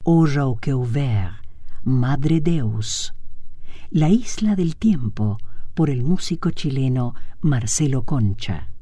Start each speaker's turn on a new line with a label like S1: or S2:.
S1: Olla o que houver, Madre Deus. La isla del tiempo, por el músico chileno Marcelo Concha.